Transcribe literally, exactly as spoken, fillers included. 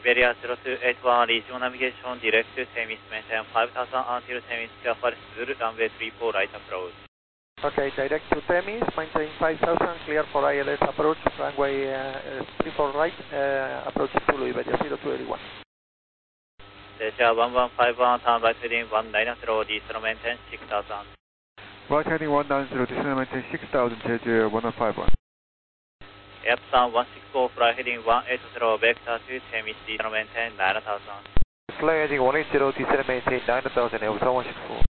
Iberia zero two eight one, regional navigation, direct to Temis, maintain five thousand until Temis, clear for Zulu, runway three four, right approach. Okay, direct to Temis, maintain five thousand, clear for I L S approach, runway uh, three four right, uh, approach Zulu, Iberia zero two eight one. Delta one one five one, turn right heading one nine zero, descend maintain six thousand. Right heading one nine zero, descend maintain six thousand, Jeju one one five one. Epson one six four, fly heading one eight zero, vector to Temis, descend maintain nine thousand. Fly heading one eight zero, descend maintain nine thousand, Epson one six four.